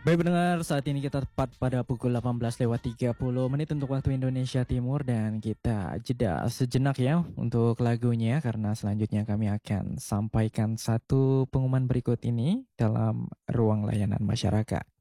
Baik pendengar, saat ini kita tepat pada pukul 18:30 untuk waktu Indonesia Timur dan kita jeda sejenak ya untuk lagunya karena selanjutnya kami akan sampaikan satu pengumuman berikut ini dalam ruang layanan masyarakat.